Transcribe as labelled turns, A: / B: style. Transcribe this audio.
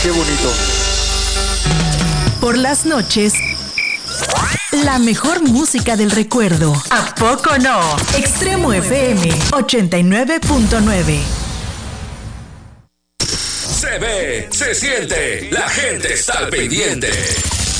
A: qué bonito.
B: Por las noches, la mejor música del recuerdo. ¿A poco no? Extremo FM 89.9.
C: Se ve, se siente, la gente está al pendiente.